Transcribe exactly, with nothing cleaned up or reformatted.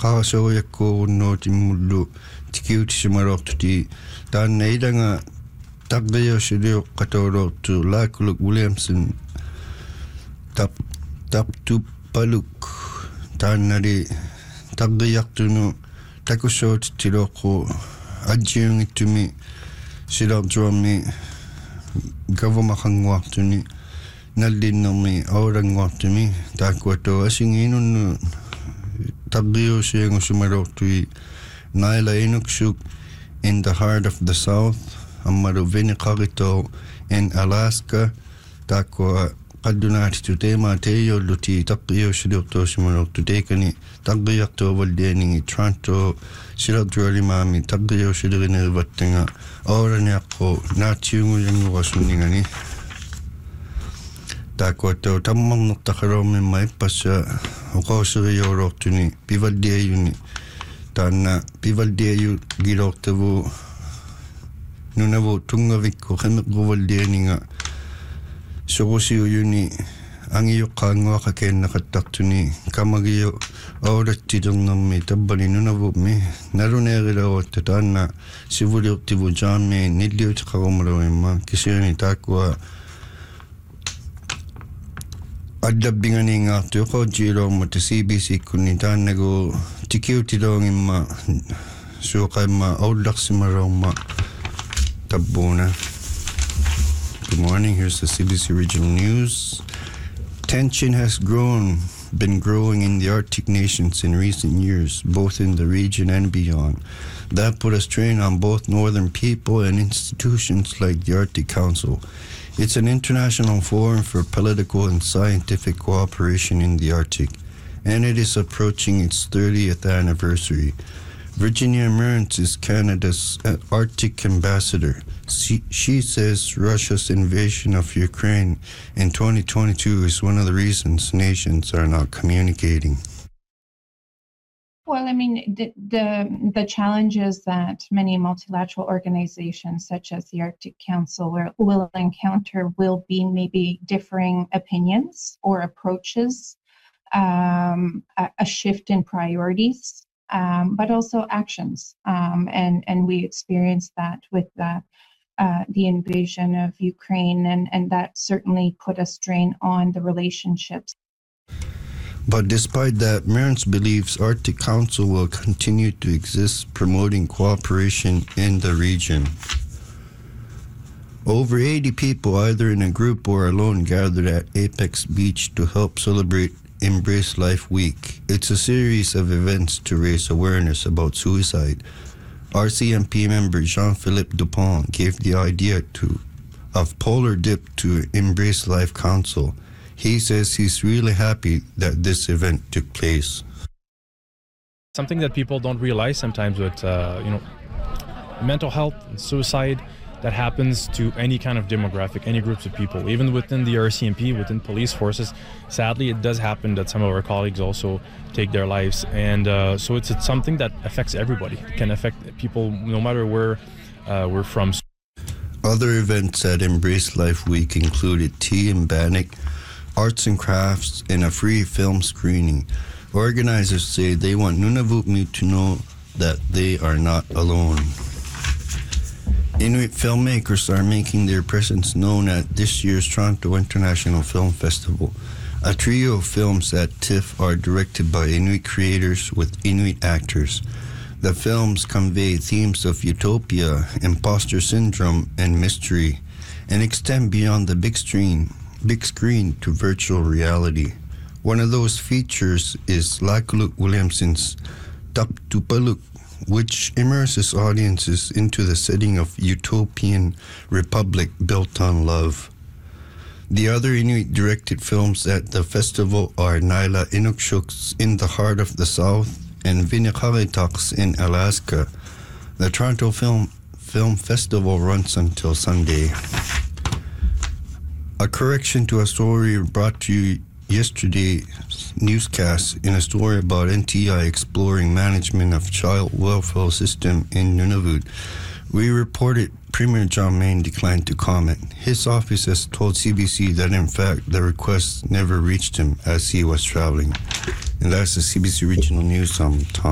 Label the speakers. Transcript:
Speaker 1: qaasoriakkuurunnuutimullu tikiutissimalortuti taanna ilanga taqriursiliuq qatuulortu Laakuluk Williamson tap taptuppaluk taannali taqriartunu takussuutittiloqqu ajjiungittumi silartuarmi gavumaqanguartuni nallinnermi aulanguartumi taakkuattu asingiinunnu taqriusiangusumalortui Naila Inuksuk in the heart of the South ammalu viniqarito in Alaska taakua qaddunaatitu teema teeyolluti taqriusiluortuusimalortu teekani taqriartuavallianingi Toronto silartualimaami taqriusilerinerivattanga auraniaqqu naatiungulangurasuningani taakkuattu tammarnertaqaloormimma ippassa uqauseriorortuni pivalliayuni taanna pivalliayu gilortavu nunavu tungavikku qemeqquvallianinga surusiuyuni angiyuqqaanguaqa keennaqattartuni kamagiyu aulattilernermi tabbali nunavummi naluneerilaruatta taanna sivuliortivu jaami nilliutiqarumaloimma kisiani taakkua addabbinganingaartu yoqojiiloormata C B C kunni taannagu tikiutiloongimma suuqaimma aullarsimaroorma tabbuuna. Good morning. Here's the C B C Regional News. Tension has grown, been growing in the Arctic nations in recent years, both in the region and beyond. That put a strain on both northern people and institutions like the Arctic Council. It's an international forum for political and scientific cooperation in the Arctic, and it is approaching its thirtieth anniversary. Virginia Mearns is Canada's Arctic ambassador. She, she says Russia's invasion of Ukraine in twenty twenty-two is one of the reasons nations are not communicating.
Speaker 2: Well, I mean, the, the the challenges that many multilateral organizations, such as the Arctic Council, will, will encounter will be maybe differing opinions or approaches, um, a, a shift in priorities, um, but also actions. Um, and, and we experienced that with the, uh, the invasion of Ukraine, and, and that certainly put a strain on the relationships.
Speaker 1: But despite that, Mearns believes Arctic Council will continue to exist, promoting cooperation in the region. Over eighty people, either in a group or alone, gathered at Apex Beach to help celebrate Embrace Life Week. It's a series of events to raise awareness about suicide. R C M P member Jean-Philippe Dupont gave the idea to of Polar Dip to Embrace Life Council. He says he's really happy that this event took place.
Speaker 3: Something that people don't realize sometimes with, uh, you know, mental health and suicide that happens to any kind of demographic, any groups of people, even within the R C M P, within police forces. Sadly, it does happen that some of our colleagues also take their lives. And uh, so it's, it's something that affects everybody. It can affect people no matter where uh, we're from.
Speaker 1: Other events at Embrace Life Week included tea in Bannock, arts and crafts, and a free film screening. Organizers say they want Nunavutmi to know that they are not alone. Inuit filmmakers are making their presence known at this year's Toronto International Film Festival. A trio of films at TIFF are directed by Inuit creators with Inuit actors. The films convey themes of utopia, imposter syndrome, and mystery, and extend beyond the big screen big screen to virtual reality. One of those features is Laakuluk Williamson's Taptupaluk, which immerses audiences into the setting of utopian republic built on love. The other Inuit-directed films at the festival are Naila Inuksuk's In the Heart of the South and Viniqaritaq's in Alaska. The Toronto Film, Film Festival runs until Sunday. A correction to a story brought to you yesterday's newscast in a story about N T I exploring management of child welfare system in Nunavut. We reported Premier John Main declined to comment. His office has told C B C that in fact the request never reached him as he was traveling. And that's the C B C Regional News. I'm Tom.